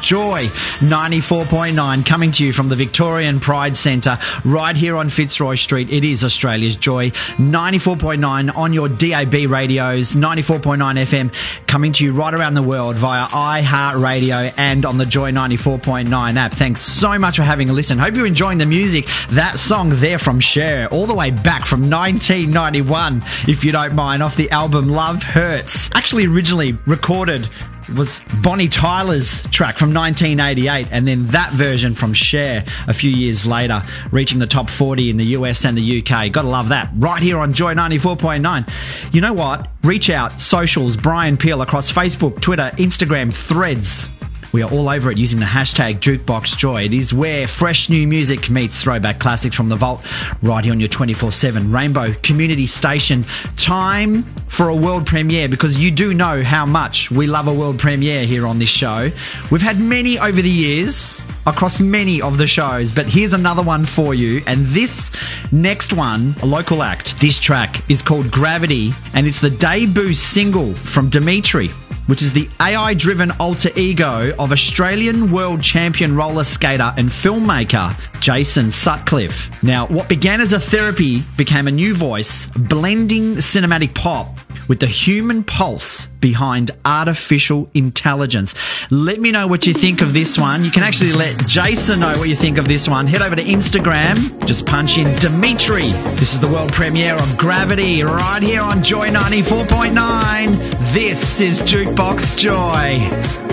Joy 94.9, coming to you from the Victorian Pride Centre right here on Fitzroy Street. It is Australia's Joy 94.9 on your DAB radios, 94.9 FM, coming to you right around the world via iHeartRadio and on the Joy 94.9 app. Thanks so much for having a listen. Hope you're enjoying the music. That song there from Cher, all the way back from 1991, if you don't mind, off the album Love Hurts. Actually originally recorded was Bonnie Tyler's track from 1988, and then that version from Cher a few years later, reaching the top 40 in the US and the UK. Gotta love that. Right here on Joy 94.9. You know what? Reach out, socials, Brian Peel across Facebook, Twitter, Instagram, Threads. We are all over it using the hashtag JukeboxJoy. It is where fresh new music meets throwback classics from the vault, right here on your 24/7 Rainbow Community Station. Time for a world premiere, because you do know how much we love a world premiere here on this show. We've had many over the years across many of the shows, but here's another one for you. And this next one, a local act. This track is called Gravity, and it's the debut single from Dimitri, which is the AI-driven alter ego of Australian world champion roller skater and filmmaker Jason Sutcliffe. Now, what began as a therapy became a new voice, blending cinematic pop with the human pulse behind artificial intelligence. Let me know what you think of this one. You can actually let Jason know what you think of this one. Head over to Instagram, just punch in Dimitri. This is the world premiere of Gravity right here on Joy 94.9. This is Jukebox Joy.